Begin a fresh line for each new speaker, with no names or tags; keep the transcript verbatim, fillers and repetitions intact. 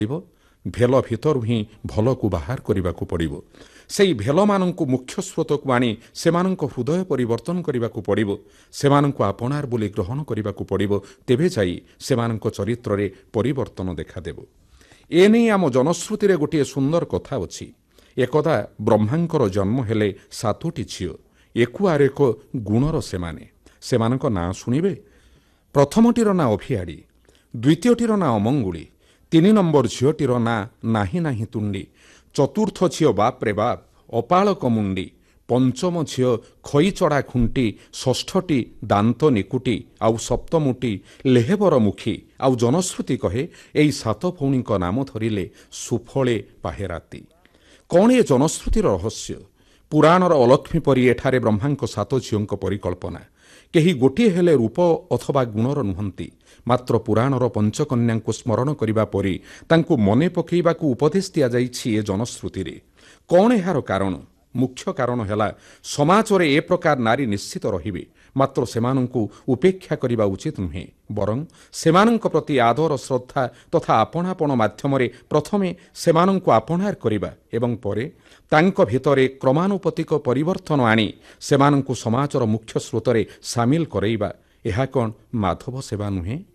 भेल भितर ही भल को बाहर करने को पड़ो से भेल मान मुख्य स्रोत को आनी से हृदय परिवर्तन करने को पड़ो से आपणार बोली ग्रहण करने को पड़ो तेबे जाई से चरित्र रे परिवर्तन देखादेव। एने आम जनश्रुति रे गोटे सुंदर कथा अछि। एकदा ब्रह्मांकर जन्म हेले सातोटी झियो एकु आरेक गुणर सेमाने सेमानक नाँ शुणिबे। प्रथमटीर ना अभियाड़ी, द्वितीयटीर ना अमंगुली, तीन नंबर झीटीर ना नाही नाही तुंडी, चतुर्थ झील बाप रे बाप अपाळक मुंडी, पंचम झील खई चढ़ा खुंटी, षष्ठटी दांत निकुटी आउ सप्तमुटी लेहेबर मुखी। आउ जनश्रुति कहे एई सात भौणीक नाम धरिले सुफले पाहे राति। कौन ए जनश्रुतिर रहस्य? पुराणर अलक्ष्मी परी एठारे ब्रह्मांक सात झीओंक परिकल्पना। केही गोटे हेले रूप अथवा गुणर नुहंती, मात्र पुराणर पंचकन्या स्मरण करने परी तांकु मने पकेइबाकु उपदेश दिया जाइछि ए जनश्रुति रे। कौन एहार कारण? मुख्य कारण हैला समाज रे ए प्रकार नारी निश्चित रहिबे, मात्र सेमानंकु उपेक्षा करिबा उचित नुहे, बरं सेमानंक प्रति आदर श्रद्धा तथा आपणापण माध्यमरे प्रथमे सेमानंकु आपणार करिबा एवं परे तांक भितरे क्रमानुपतिक परिवर्तन आनी सेमानंकु समाजर मुख्य स्रोतरे सामिल करैबा। एहा कोन माधव सेवा नुहे?